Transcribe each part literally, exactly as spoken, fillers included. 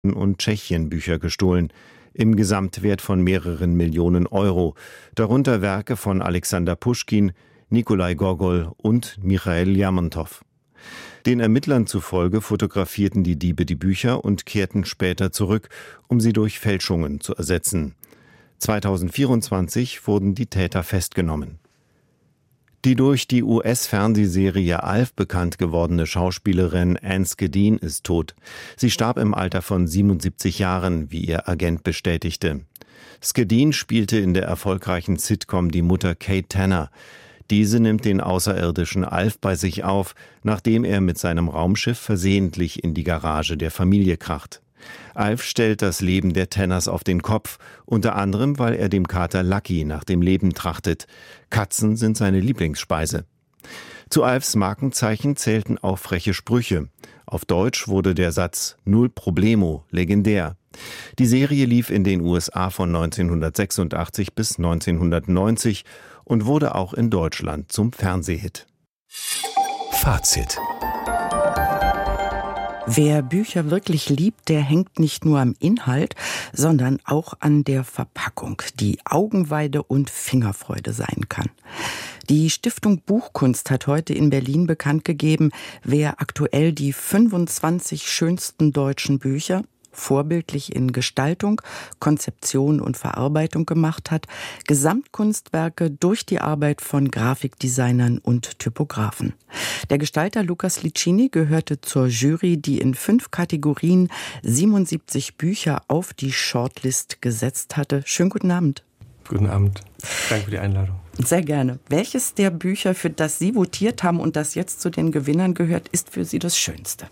und Tschechien Bücher gestohlen, im Gesamtwert von mehreren Millionen Euro, darunter Werke von Alexander Puschkin, Nikolai Gogol und Michail Lermontow. Den Ermittlern zufolge fotografierten die Diebe die Bücher und kehrten später zurück, um sie durch Fälschungen zu ersetzen. zweitausendvierundzwanzig wurden die Täter festgenommen. Die durch die U S-Fernsehserie Alf bekannt gewordene Schauspielerin Anne Skedin ist tot. Sie starb im Alter von siebenundsiebzig Jahren, wie ihr Agent bestätigte. Skedin spielte in der erfolgreichen Sitcom die Mutter Kate Tanner. Diese nimmt den außerirdischen Alf bei sich auf, nachdem er mit seinem Raumschiff versehentlich in die Garage der Familie kracht. Alf stellt das Leben der Tanners auf den Kopf, unter anderem, weil er dem Kater Lucky nach dem Leben trachtet. Katzen sind seine Lieblingsspeise. Zu Alfs Markenzeichen zählten auch freche Sprüche. Auf Deutsch wurde der Satz "Null Problemo" legendär. Die Serie lief in den U S A von neunzehnhundertsechsundachtzig bis neunzehnhundertneunzig und wurde auch in Deutschland zum Fernsehhit. Fazit: Wer Bücher wirklich liebt, der hängt nicht nur am Inhalt, sondern auch an der Verpackung, die Augenweide und Fingerfreude sein kann. Die Stiftung Buchkunst hat heute in Berlin bekannt gegeben, wer aktuell die fünfundzwanzig schönsten deutschen Bücher vorbildlich in Gestaltung, Konzeption und Verarbeitung gemacht hat, Gesamtkunstwerke durch die Arbeit von Grafikdesignern und Typografen. Der Gestalter Lukas Licini gehörte zur Jury, die in fünf Kategorien siebenundsiebzig Bücher auf die Shortlist gesetzt hatte. Schönen guten Abend. Guten Abend. Danke für die Einladung. Sehr gerne. Welches der Bücher, für das Sie votiert haben und das jetzt zu den Gewinnern gehört, ist für Sie das Schönste?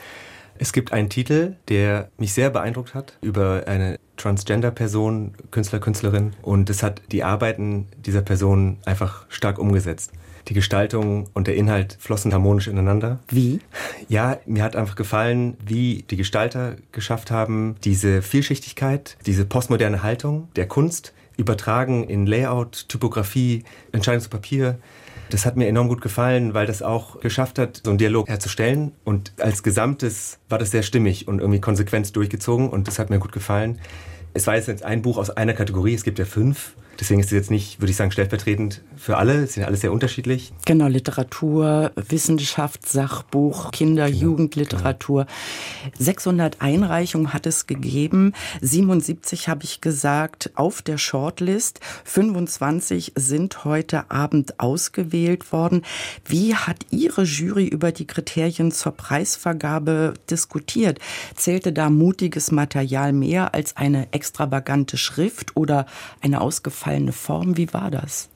Es gibt einen Titel, der mich sehr beeindruckt hat, über eine Transgender-Person, Künstler, Künstlerin. Und es hat die Arbeiten dieser Person einfach stark umgesetzt. Die Gestaltung und der Inhalt flossen harmonisch ineinander. Wie? Ja, mir hat einfach gefallen, wie die Gestalter geschafft haben, diese Vielschichtigkeit, diese postmoderne Haltung der Kunst übertragen in Layout, Typografie, Entscheidung zu Papier. Das hat mir enorm gut gefallen, weil das auch geschafft hat, so einen Dialog herzustellen. Und als Gesamtes war das sehr stimmig und irgendwie konsequent durchgezogen. Und das hat mir gut gefallen. Es war jetzt ein Buch aus einer Kategorie, es gibt ja fünf. Deswegen ist es jetzt nicht, würde ich sagen, stellvertretend für alle. Es sind alles sehr unterschiedlich. Genau, Literatur, Wissenschaft, Sachbuch, Kinder-, genau, Jugendliteratur. Genau. sechshundert Einreichungen hat es gegeben. siebenundsiebzig habe ich gesagt, auf der Shortlist. fünfundzwanzig sind heute Abend ausgewählt worden. Wie hat Ihre Jury über die Kriterien zur Preisvergabe diskutiert? Zählte da mutiges Material mehr als eine extravagante Schrift oder eine ausgefallene Form? Wie war das?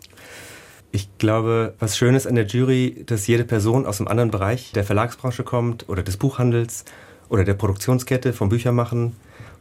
Ich glaube, was schön ist an der Jury, dass jede Person aus einem anderen Bereich der Verlagsbranche kommt oder des Buchhandels oder der Produktionskette vom Büchermachen.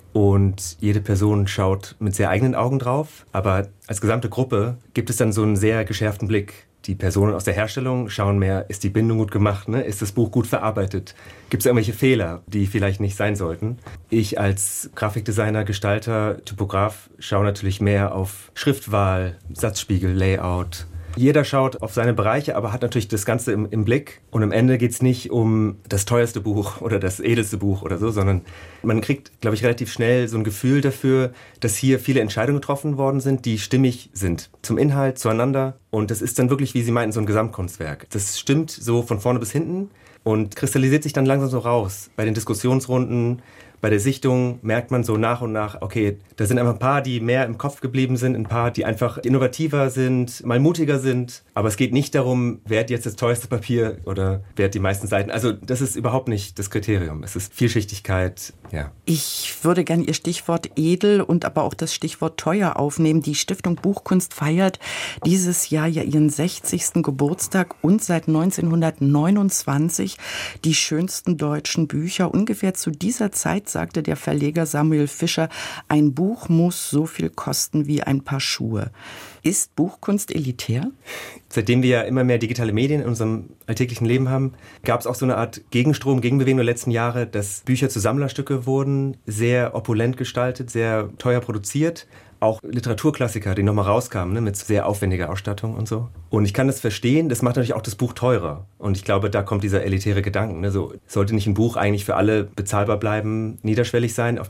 Und jede Person schaut mit sehr eigenen Augen drauf. Aber als gesamte Gruppe gibt es dann so einen sehr geschärften Blick. Die Personen aus der Herstellung schauen mehr, ist die Bindung gut gemacht, ne? Ist das Buch gut verarbeitet? Gibt es irgendwelche Fehler, die vielleicht nicht sein sollten? Ich als Grafikdesigner, Gestalter, Typograf schaue natürlich mehr auf Schriftwahl, Satzspiegel, Layout. Jeder schaut auf seine Bereiche, aber hat natürlich das Ganze im, im Blick. Und am Ende geht es nicht um das teuerste Buch oder das edelste Buch oder so, sondern man kriegt, glaube ich, relativ schnell so ein Gefühl dafür, dass hier viele Entscheidungen getroffen worden sind, die stimmig sind. Zum Inhalt, zueinander. Und das ist dann wirklich, wie Sie meinten, so ein Gesamtkunstwerk. Das stimmt so von vorne bis hinten und kristallisiert sich dann langsam so raus. Bei den Diskussionsrunden, bei der Sichtung merkt man so nach und nach, okay, da sind einfach ein paar, die mehr im Kopf geblieben sind, ein paar, die einfach innovativer sind, mal mutiger sind. Aber es geht nicht darum, wer hat jetzt das teuerste Papier oder wer hat die meisten Seiten. Also das ist überhaupt nicht das Kriterium. Es ist Vielschichtigkeit, ja. Ich würde gerne Ihr Stichwort edel und aber auch das Stichwort teuer aufnehmen. Die Stiftung Buchkunst feiert dieses Jahr ja ihren sechzigsten Geburtstag und seit neunzehnhundertneunundzwanzig die schönsten deutschen Bücher. Ungefähr zu dieser Zeit sagte der Verleger Samuel Fischer, ein Buch muss so viel kosten wie ein Paar Schuhe. Ist Buchkunst elitär? Seitdem wir ja immer mehr digitale Medien in unserem alltäglichen Leben haben, gab es auch so eine Art Gegenstrom, Gegenbewegung der letzten Jahre, dass Bücher zu Sammlerstücke wurden, sehr opulent gestaltet, sehr teuer produziert. auch Literaturklassiker, die nochmal rauskamen, ne, mit sehr aufwendiger Ausstattung und so. Und ich kann das verstehen, das macht natürlich auch das Buch teurer. Und ich glaube, da kommt dieser elitäre Gedanke. Ne, so, sollte nicht ein Buch eigentlich für alle bezahlbar bleiben, niederschwellig sein, auf